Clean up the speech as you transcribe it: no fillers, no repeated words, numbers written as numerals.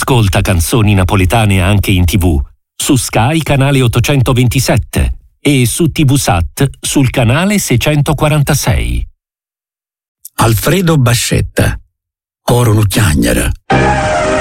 Ascolta canzoni napoletane anche in TV, su Sky canale 827 e su TVSAT sul canale 646. Alfredo Bascetta, Coro Chiagnara.